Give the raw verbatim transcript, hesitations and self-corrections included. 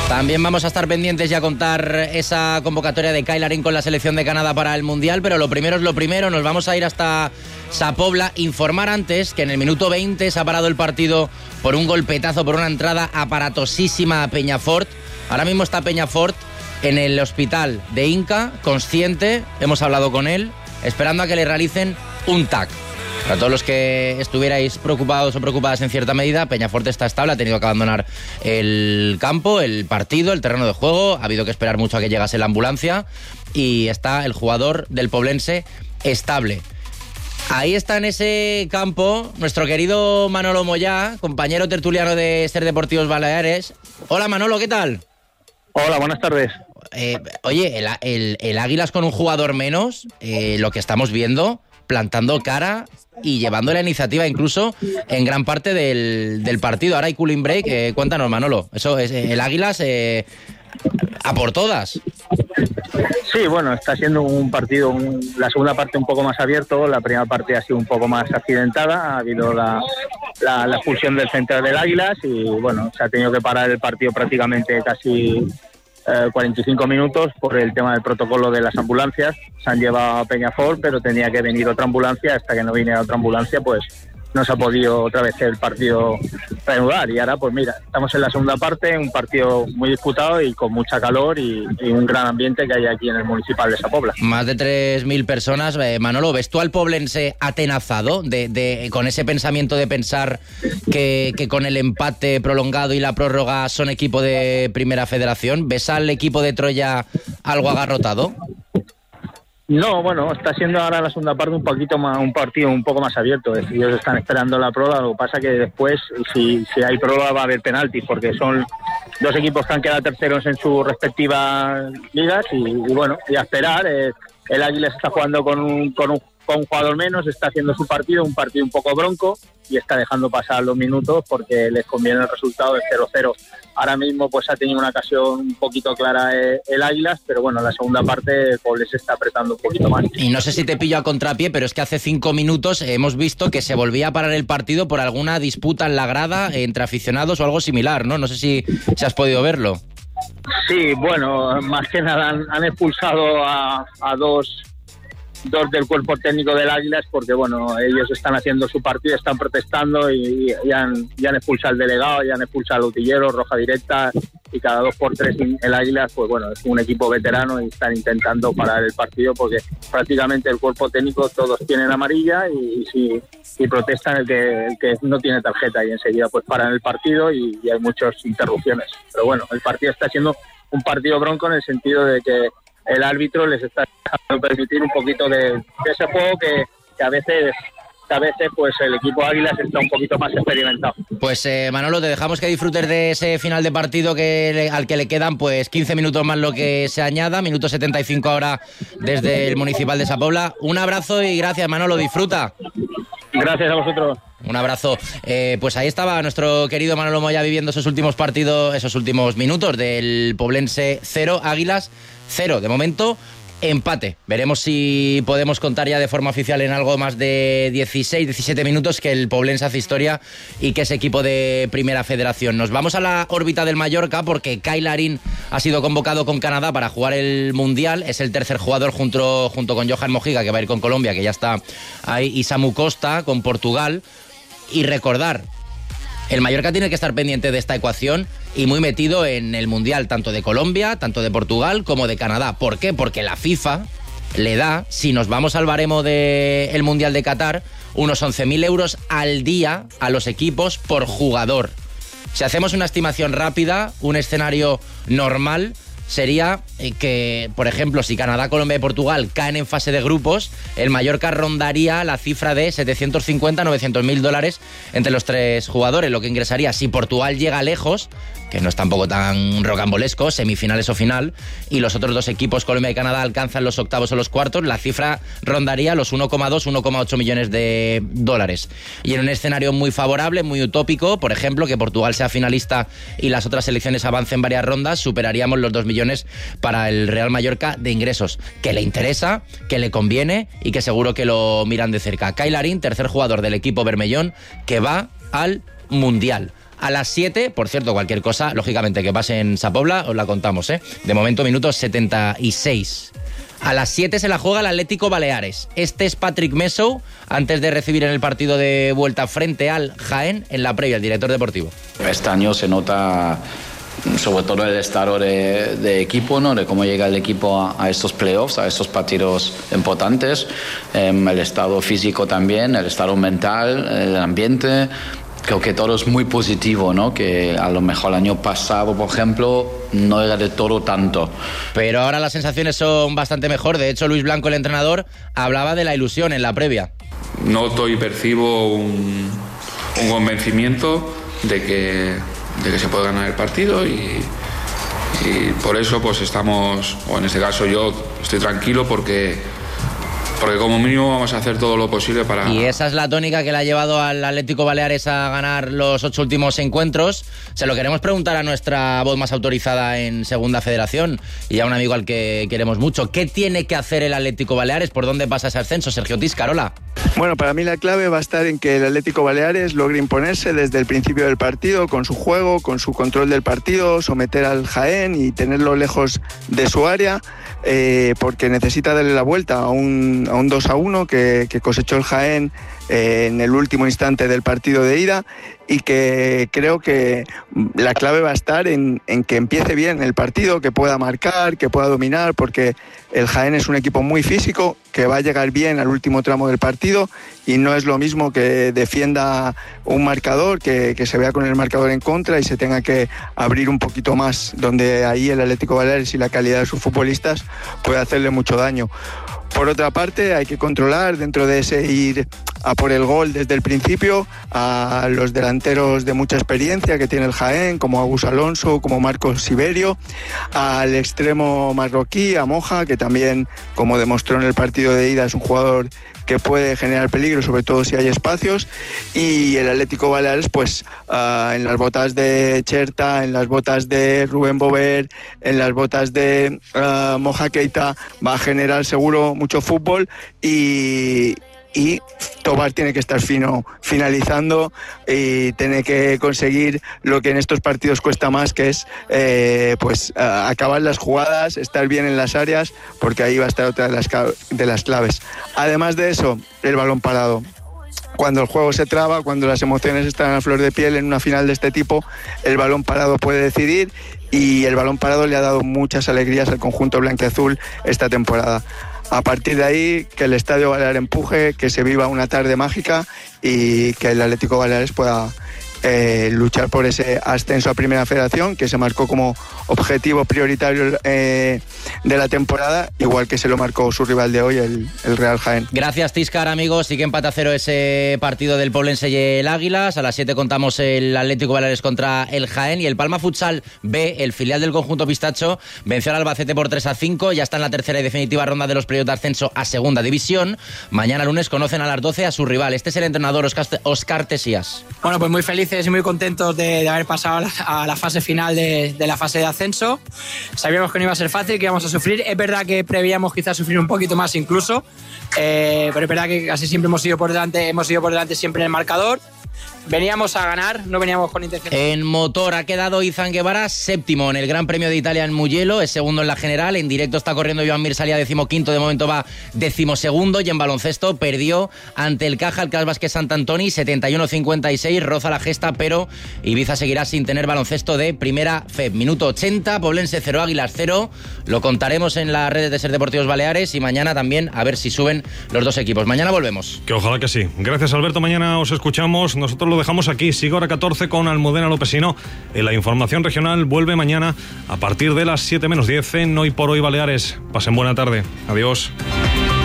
También vamos a estar pendientes y a contar esa convocatoria de Kyle Larin con la selección de Canadá para el Mundial, pero lo primero es lo primero, nos vamos a ir hasta Sa Pobla. Informar antes que en el minuto veinte se ha parado el partido por un golpetazo, por una entrada aparatosísima a Peñafort. Ahora mismo está Peñafort en el hospital de Inca, consciente, hemos hablado con él, esperando a que le realicen un T A C. Para todos los que estuvierais preocupados o preocupadas en cierta medida, Peñafort está estable, ha tenido que abandonar el campo, el partido, el terreno de juego, ha habido que esperar mucho a que llegase la ambulancia y está el jugador del Poblense estable. Ahí está en ese campo nuestro querido Manolo Moyá, compañero tertuliano de Ser Deportivos Baleares. Hola Manolo, ¿qué tal? Hola, buenas tardes. Eh, oye, el, el, el Águilas con un jugador menos, eh, lo que estamos viendo, plantando cara y llevando la iniciativa incluso en gran parte del, del partido. Ahora hay cooling break. Eh, cuéntanos, Manolo. Eso es el Águilas eh, a por todas. Sí, bueno, está siendo un partido, un, la segunda parte un poco más abierto, la primera parte ha sido un poco más accidentada, ha habido la, la, la expulsión del central del Águilas y bueno, se ha tenido que parar el partido prácticamente casi eh, cuarenta y cinco minutos por el tema del protocolo de las ambulancias. Se han llevado a Peñafort, pero tenía que venir otra ambulancia, hasta que no viniera otra ambulancia pues no se ha podido otra vez el partido reanudar. Y ahora pues mira, estamos en la segunda parte, un partido muy disputado y con mucha calor y, y un gran ambiente que hay aquí en el municipal de Sa Pobla. Más de tres mil personas. eh, Manolo, ¿ves tú al poblense atenazado de, de, con ese pensamiento de pensar que, que con el empate prolongado y la prórroga son equipo de Primera Federación? ¿Ves al equipo de Troya algo agarrotado? No, bueno, está siendo ahora la segunda parte un poquito más, un partido un poco más abierto. Es decir, ellos están esperando la prueba, lo que pasa que después, si, si hay prueba va a haber penaltis, porque son dos equipos que han quedado terceros en sus respectivas ligas y, y bueno, y a esperar. Eh, el Águilas está jugando con un, con un con un jugador menos, está haciendo su partido, un partido un poco bronco y está dejando pasar los minutos porque les conviene el resultado de cero cero. Ahora mismo pues ha tenido una ocasión un poquito clara el, el Águilas, pero bueno, en la segunda parte el Poble se está apretando un poquito más. Y no sé si te pillo a contrapié, pero es que hace cinco minutos hemos visto que se volvía a parar el partido por alguna disputa en la grada entre aficionados o algo similar, ¿no? No sé si, si has podido verlo. Sí, bueno, más que nada han, han expulsado a, a dos... dos del cuerpo técnico del Águilas porque bueno, ellos están haciendo su partido, están protestando y, y, han, y han expulsado al delegado, y han expulsado al utillero, roja directa, y cada dos por tres el Águilas, pues bueno, es un equipo veterano y están intentando parar el partido porque prácticamente el cuerpo técnico todos tienen amarilla y, y si y protestan el que, el que no tiene tarjeta y enseguida pues paran el partido y, y hay muchas interrupciones. Pero bueno, el partido está siendo un partido bronco en el sentido de que el árbitro les está dejando permitir un poquito de, de ese juego que, que a veces que a veces pues el equipo Águilas está un poquito más experimentado. Pues eh, Manolo, te dejamos que disfrutes de ese final de partido que le, al que le quedan pues quince minutos más lo que se añada, minuto setenta y cinco ahora desde el municipal de Sa Pobla. Un abrazo y gracias, Manolo, disfruta. Gracias a vosotros. Un abrazo. Eh, pues ahí estaba nuestro querido Manolo Moya viviendo esos últimos partidos, esos últimos minutos del Poblense cero, Águilas cero. De momento, empate. Veremos si podemos contar ya de forma oficial en algo más de dieciséis, diecisiete minutos que el Poblense hace historia y que es equipo de Primera Federación. Nos vamos a la órbita del Mallorca porque Kyle Larin ha sido convocado con Canadá para jugar el Mundial. Es el tercer jugador junto, junto con Johan Mojica, que va a ir con Colombia, que ya está ahí, y Samu Costa con Portugal. Y recordar, el Mallorca tiene que estar pendiente de esta ecuación y muy metido en el Mundial, tanto de Colombia, tanto de Portugal como de Canadá. ¿Por qué? Porque la FIFA le da, si nos vamos al baremo del Mundial de Qatar, unos once mil euros al día a los equipos por jugador. Si hacemos una estimación rápida, un escenario normal sería que, por ejemplo, si Canadá, Colombia y Portugal caen en fase de grupos, el Mallorca rondaría la cifra de setecientos cincuenta a novecientos mil dólares entre los tres jugadores, lo que ingresaría, si Portugal llega lejos, que no es tampoco tan rocambolesco, semifinales o final, y los otros dos equipos, Colombia y Canadá, alcanzan los octavos o los cuartos, la cifra rondaría los uno coma dos, uno coma ocho millones de dólares. Y en un escenario muy favorable, muy utópico, por ejemplo, que Portugal sea finalista y las otras selecciones avancen varias rondas, superaríamos los dos millones para el Real Mallorca de ingresos, que le interesa, que le conviene y que seguro que lo miran de cerca. Kyle Larin, tercer jugador del equipo bermellón, que va al Mundial. a las siete. Por cierto, cualquier cosa, lógicamente, que pase en Sapobla, os la contamos, ¿eh? De momento, minutos setenta y seis. A las siete se la juega el Atlético Baleares. Este es Patrick Messou, antes de recibir en el partido de vuelta frente al Jaén, en la previa, el director deportivo. Este año se nota sobre todo el estado de, de equipo, ¿no? De cómo llega el equipo a, a estos playoffs, a estos partidos importantes, eh, el estado físico también, el estado mental, el ambiente. Creo que todo es muy positivo, ¿no? Que a lo mejor el año pasado, por ejemplo, no era de todo tanto. Pero ahora las sensaciones son bastante mejor. De hecho, Luis Blanco, el entrenador, hablaba de la ilusión en la previa. Noto y percibo un, un convencimiento de que, de que se puede ganar el partido y, y por eso pues estamos, o en este caso yo estoy tranquilo porque... Porque como mínimo vamos a hacer todo lo posible para... Y esa es la tónica que le ha llevado al Atlético Baleares a ganar los ocho últimos encuentros. Se lo queremos preguntar a nuestra voz más autorizada en Segunda Federación y a un amigo al que queremos mucho. ¿Qué tiene que hacer el Atlético Baleares? ¿Por dónde pasa ese ascenso? Sergio Tiscarola. Bueno, para mí la clave va a estar en que el Atlético Baleares logre imponerse desde el principio del partido, con su juego, con su control del partido, someter al Jaén y tenerlo lejos de su área, eh, porque necesita darle la vuelta a un, a un dos a uno que, que cosechó el Jaén eh, en el último instante del partido de ida, y que creo que la clave va a estar en, en que empiece bien el partido, que pueda marcar, que pueda dominar, porque el Jaén es un equipo muy físico, que va a llegar bien al último tramo del partido, y no es lo mismo que defienda un marcador, que, que se vea con el marcador en contra y se tenga que abrir un poquito más, donde ahí el Atlético Baleares y la calidad de sus futbolistas puede hacerle mucho daño. Por otra parte, hay que controlar dentro de ese ir a por el gol desde el principio a los delanteros de mucha experiencia que tiene el Jaén, como Agus Alonso, como Marcos Siberio, al extremo marroquí, a Moja, que también, como demostró en el partido de ida, es un jugador que puede generar peligro, sobre todo si hay espacios, y el Atlético Baleares, pues uh, en las botas de Cherta, en las botas de Rubén Bover, en las botas de uh, Moja Keita, va a generar seguro mucho fútbol, y, y Tobar tiene que estar fino finalizando y tiene que conseguir lo que en estos partidos cuesta más, que es eh, pues uh, acabar las jugadas, estar bien en las áreas, porque ahí va a estar otra de las, de las claves. Además de eso, el balón parado. Cuando el juego se traba, cuando las emociones están a flor de piel en una final de este tipo, el balón parado puede decidir, y el balón parado le ha dado muchas alegrías al conjunto blanquiazul esta temporada. A partir de ahí, que el Estadio Balear empuje, que se viva una tarde mágica y que el Atlético Baleares pueda eh, luchar por ese ascenso a Primera Federación, que se marcó como objetivo prioritario eh, de la temporada, igual que se lo marcó su rival de hoy, el, el Real Jaén. Gracias, Tiscar, amigos. Sigue empate a cero ese partido del Poblense y el Águilas. A las siete contamos el Atlético Baleares contra el Jaén, y el Palma Futsal B, el filial del conjunto Pistacho, venció al Albacete por tres a cinco. Ya está en la tercera y definitiva ronda de los playoffs de ascenso a Segunda División. Mañana lunes conocen a las doce a su rival. Este es el entrenador Óscar Tesías. Bueno, pues muy felices y muy contentos de, de haber pasado a la, a la fase final de, de la fase de ascenso. Sabíamos que no iba a ser fácil, que íbamos a sufrir. Es verdad que prevíamos quizás sufrir un poquito más incluso, eh, pero es verdad que casi siempre hemos ido por delante, hemos ido por delante siempre en el marcador. Veníamos a ganar, no veníamos con intención. En motor ha quedado Izan Guevara séptimo en el Gran Premio de Italia en Mugello, es segundo en la general. En directo está corriendo Joan Mir, salía decimoquinto, de momento va decimosegundo. Y en baloncesto perdió ante el Caja el Cas Basket Sant Antoni setenta y uno a cincuenta y seis, roza la gesta, pero Ibiza seguirá sin tener baloncesto de Primera F E B. Minuto ochenta, Poblense cero, Águilas cero. Lo contaremos en las redes de Ser Deportivos Baleares, y mañana también a ver si suben los dos equipos. Mañana volvemos. Que ojalá que sí. Gracias, Alberto. Mañana os escuchamos. Nosotros lo dejamos aquí. Sigue hora catorce con Almudena Lopesino. En la información regional vuelve mañana a partir de las siete menos diez en Hoy por Hoy Baleares. Pasen buena tarde. Adiós.